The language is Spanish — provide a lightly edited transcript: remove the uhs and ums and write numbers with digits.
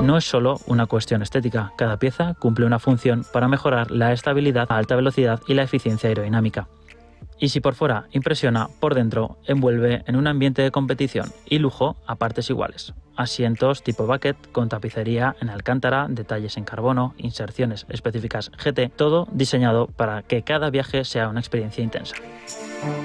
No es solo una cuestión estética, cada pieza cumple una función para mejorar la estabilidad a alta velocidad y la eficiencia aerodinámica. Y si por fuera impresiona, por dentro envuelve en un ambiente de competición y lujo a partes iguales. Asientos tipo bucket con tapicería en alcántara, detalles en carbono, inserciones específicas GT, todo diseñado para que cada viaje sea una experiencia intensa.